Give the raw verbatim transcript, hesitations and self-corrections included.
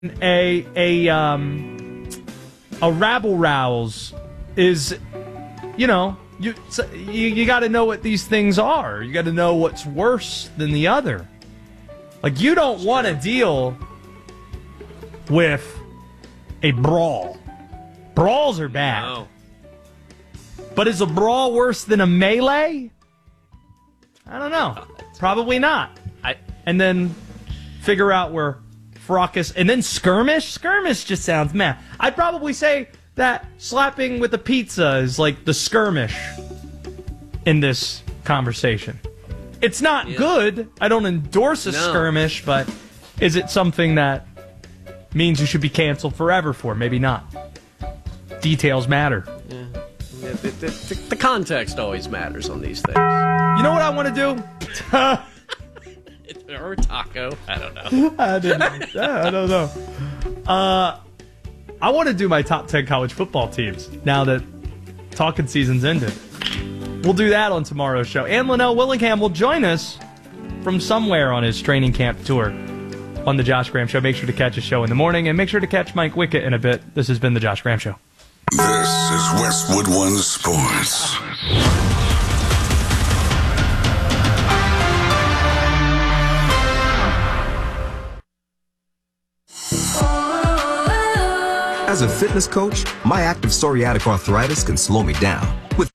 a a um a rabble rouse is, you know, you you, you got to know what these things are. You got to know what's worse than the other. Like, you don't want to deal with a brawl. Brawls are bad. No. But is a brawl worse than a melee? I don't know. Probably not. I And then figure out where fracas, and then skirmish. Skirmish just sounds meh. I'd probably say that slapping with a pizza is like the skirmish in this conversation. It's not Yeah. good. I don't endorse a No. skirmish, but is it something that means you should be canceled forever for? Maybe not. Details matter. yeah. Yeah, the, the, the context always matters on these things. You know what I want to do? Or taco. I don't know. I didn't. I don't know. Uh, I want to do my top ten college football teams now that talking season's ended. We'll do that on tomorrow's show. And Linnell Willingham will join us from somewhere on his training camp tour on the Josh Graham Show. Make sure to catch his show in the morning, and make sure to catch Mike Wickett in a bit. This has been the Josh Graham Show. This is Westwood One Sports. As a fitness coach, my active psoriatic arthritis can slow me down. With